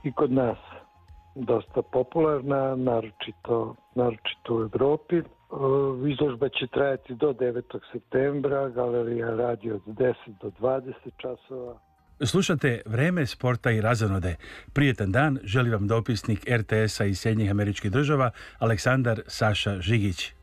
i kod nas dosta popularna, naročito u Evropi. Izložba će trajati do 9. septembra, galerija radi od 10 do 20 časova. Slušate Vreme sporta i razonode. Prijetan dan želi vam dopisnik RTS-a iz Sjedinjenih Američkih Država Aleksandar Saša Žigić.